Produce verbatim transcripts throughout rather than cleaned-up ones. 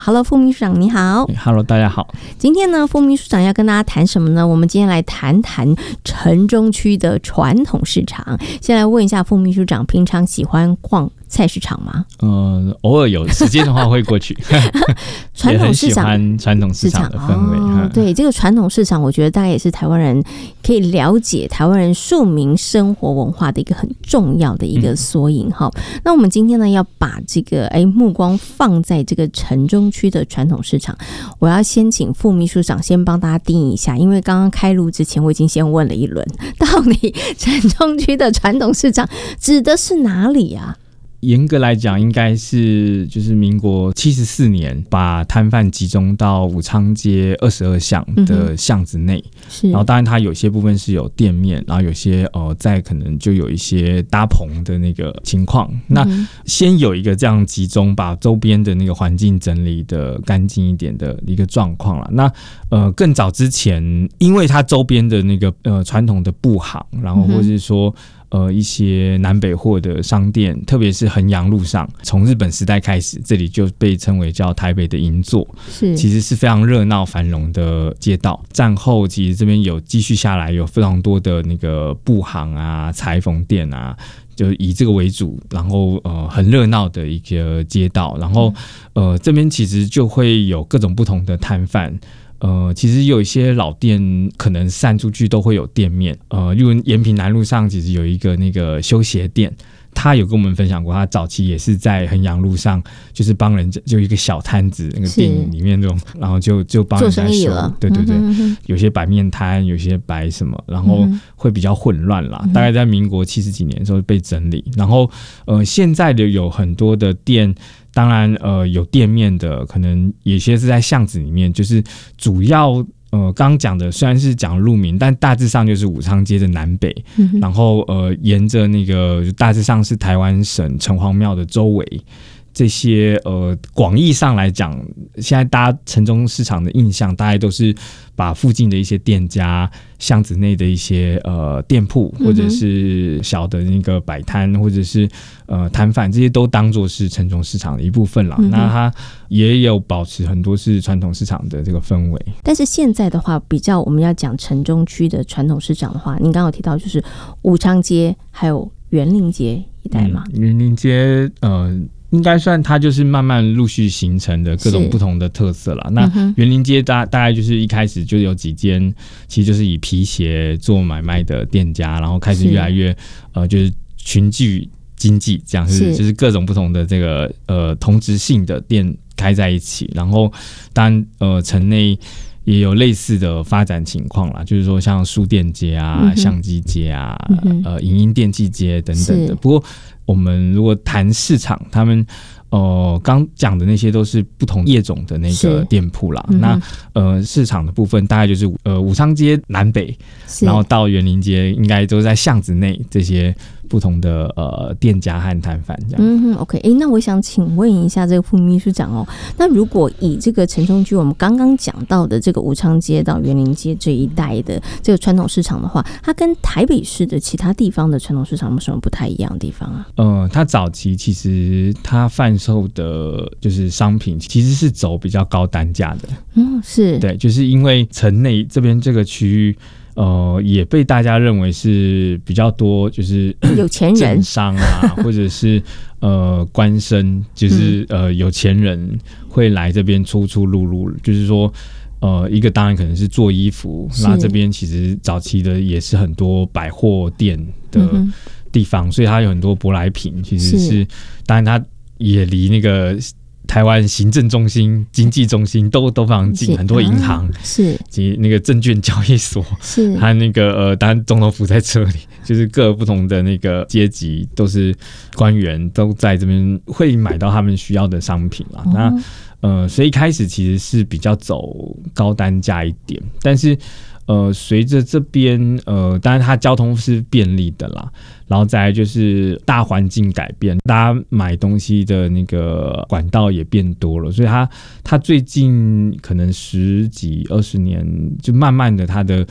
Hello， 副秘书长你好。 Hello， 大家好。 今天呢，副秘书长要跟大家谈什么呢？我们今天来谈谈城中区的传统市场。先来问一下副秘书长，平常喜欢逛菜市场吗？ 呃，偶尔有时间的话会过去。 传统市场， 也很喜欢传统市场的氛围。 哦、对，这个传统市场，我觉得大概也是台湾人可以了解台湾人庶民生活文化的一个很重要的一个缩影哈、嗯。那我们今天呢，要把这个哎目光放在这个城中区的传统市场。我要先请副秘书长先帮大家定义一下，因为刚刚开录之前我已经先问了一轮，到底城中区的传统市场指的是哪里啊？ 严格来讲，应该是就是民国七十四年把摊贩集中到武昌街二十二巷的巷子内、嗯，然后当然它有些部分是有店面，然后有些呃在可能就有一些搭棚的那个情况、嗯。那先有一个这样集中，把周边的那个环境整理的干净一点的一个状况了。那呃更早之前，因为它周边的那个呃传统的布行，然后或是说。呃，一些南北货的商店，特别是衡阳路上，从日本时代开始，这里就被称为叫台北的银座，是其实是非常热闹繁荣的街道。战后其实这边有继续下来，有非常多的那个布行啊、裁缝店啊，就以这个为主，然后呃很热闹的一个街道。然后呃这边其实就会有各种不同的摊贩。呃，其实有一些老店可能散出去都会有店面，呃，例如延平南路上其实有一个那个修鞋店，他有跟我们分享过，他早期也是在衡阳路上，就是帮人就一个小摊子，那个电影里面那种，然后就就帮人家收，对对对、嗯，有些摆面摊，有些摆什么，然后会比较混乱啦。嗯、大概在民国七十几年的时候被整理，然后呃，现在的有很多的店。当然，呃，有店面的，可能有些是在巷子里面，就是主要，呃，刚刚讲的虽然是讲路名，但大致上就是武昌街的南北，嗯、然后呃，沿着那个大致上是台湾省城隍庙的周围。这些呃，广义上来讲，现在大家城中市场的印象，大概都是把附近的一些店家、巷子内的一些呃店铺，或者是小的那个摆摊，或者是呃摊贩，这些都当作是城中市场的一部分啦、嗯。那它也有保持很多是传统市场的这个氛围。 但是现在的话，比较我们要讲城中区的传统市场的话，您刚刚有提到就是武昌街还有园林街一带嘛？ 嗯、园林街呃。应该算它就是慢慢陆续形成的各种不同的特色啦。那园林街大大概就是一开始就有几间，其实就是以皮鞋做买卖的店家，然后开始越来越呃就是群聚经济这样，是就是各种不同的这个呃同质性的店开在一起，然后当然呃城内。也有类似的发展情况啦，就是说像书店街啊、嗯、相机街啊、嗯、呃影音电器街等等的。不过我们如果谈市场，他们呃刚讲的那些都是不同业种的那个店铺啦。那呃市场的部分大概就是呃武昌街南北，然后到园林街应该都在巷子内这些。不同的呃店家和摊贩这样。 嗯 ，OK， 哎，那我想请问一下这个副秘书长哦，那如果以这个城中区我们刚刚讲到的这个武昌街到园林街这一带的这个传统市场的话，它跟台北市的其他地方的传统市场有什么不太一样的地方啊？ 呃，它早期其实它贩售的就是商品其实是走比较高单价的。 嗯，是对，就是因为城内这边这个区域。呃，也被大家认为是比较多，就是有钱人、 政商啊，或者是呃官绅，就是呃有钱人会来这边出出入入，就是说。呃，一个当然可能是做衣服，那这边其实早期的也是很多百货店的地方，嗯、所以它有很多舶来品，其实是，是当然它也离那个。台湾行政中心、经济中心都都非常近，很多银行、啊、是及那个证券交易所，是还有那个呃，当然总统府在这里，就是各不同的那个阶级都是官员都在这边会买到他们需要的商品啦。哦、那呃，所以一开始其实是比较走高单价一点，但是。呃，随着这边呃，当然它交通是便利的啦，然后再来就是大环境改变，大家买东西的那个管道也变多了，所以它它最近可能十几二十年，就慢慢的它的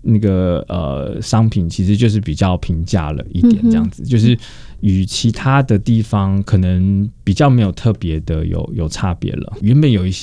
那个呃商品其实就是比较平价了一点，这样子，嗯、就是与其他的地方可能比较没有特别的有有差别了。原本有一些